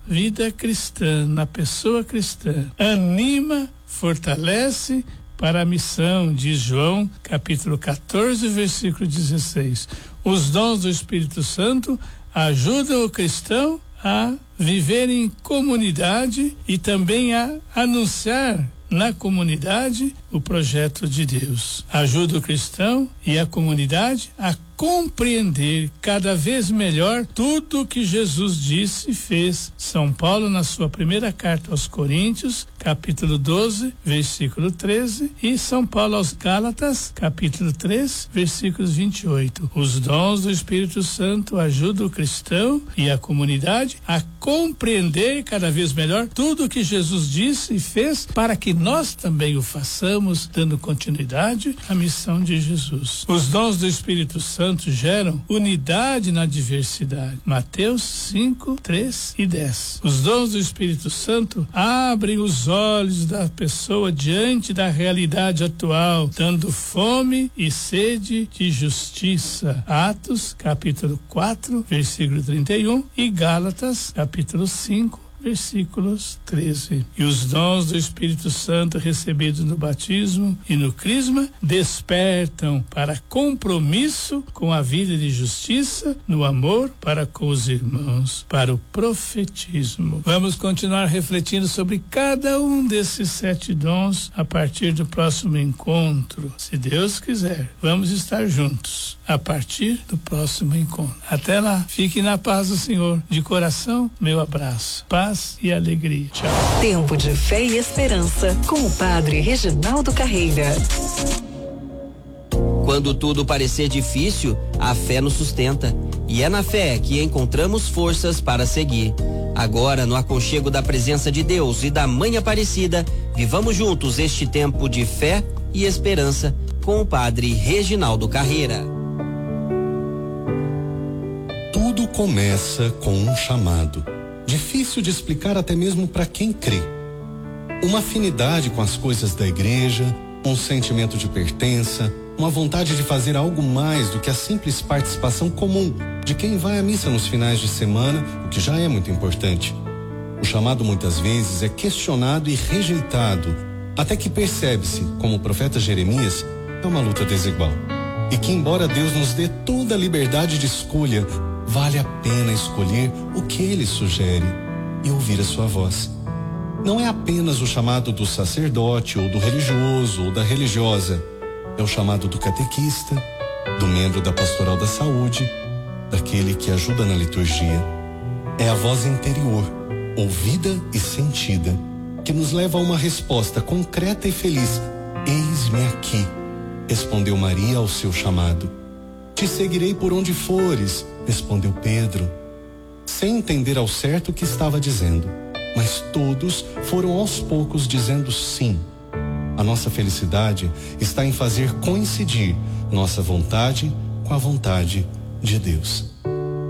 vida cristã, na pessoa cristã, anima, fortalece para a missão, diz João, capítulo 14, versículo 16. Os dons do Espírito Santo ajudam o cristão a viver em comunidade e também a anunciar na comunidade o projeto de Deus. Ajuda o cristão e a comunidade a compreender cada vez melhor tudo o que Jesus disse e fez. São Paulo, na sua primeira carta aos Coríntios, capítulo 12, versículo 13, e São Paulo aos Gálatas, capítulo 3, versículos 28. Os dons do Espírito Santo ajudam o cristão e a comunidade a compreender cada vez melhor tudo o que Jesus disse e fez, para que nós também o façamos, dando continuidade à missão de Jesus. Os dons do Espírito Santo geram unidade na diversidade. Mateus 5, 3 e 10. Os dons do Espírito Santo abrem os olhos da pessoa diante da realidade atual, dando fome e sede de justiça. Atos, capítulo 4, versículo 31 e Gálatas, capítulo 5, versículos 13. E os dons do Espírito Santo recebidos no batismo e no crisma despertam para compromisso com a vida de justiça, no amor para com os irmãos, para o profetismo. Vamos continuar refletindo sobre cada um desses 7 dons a partir do próximo encontro. Se Deus quiser, vamos estar juntos a partir do próximo encontro. Até lá, fique na paz do Senhor. De coração, meu abraço. Paz e alegria. Tchau. Tempo de fé e esperança com o Padre Reginaldo Carreira. Quando tudo parecer difícil, a fé nos sustenta. E é na fé que encontramos forças para seguir. Agora, no aconchego da presença de Deus e da Mãe Aparecida, vivamos juntos este tempo de fé e esperança com o Padre Reginaldo Carreira. Tudo começa com um chamado. Difícil de explicar até mesmo para quem crê. Uma afinidade com as coisas da igreja, um sentimento de pertença, uma vontade de fazer algo mais do que a simples participação comum de quem vai à missa nos finais de semana, o que já é muito importante. O chamado muitas vezes é questionado e rejeitado, até que percebe-se, como o profeta Jeremias, é uma luta desigual. E que embora Deus nos dê toda a liberdade de escolha, vale a pena escolher o que Ele sugere e ouvir a sua voz. Não é apenas o chamado do sacerdote ou do religioso ou da religiosa. É o chamado do catequista, do membro da pastoral da saúde, daquele que ajuda na liturgia. É a voz interior, ouvida e sentida, que nos leva a uma resposta concreta e feliz. Eis-me aqui, respondeu Maria ao seu chamado. Te seguirei por onde fores, respondeu Pedro, sem entender ao certo o que estava dizendo. Mas todos foram aos poucos dizendo sim. A nossa felicidade está em fazer coincidir nossa vontade com a vontade de Deus.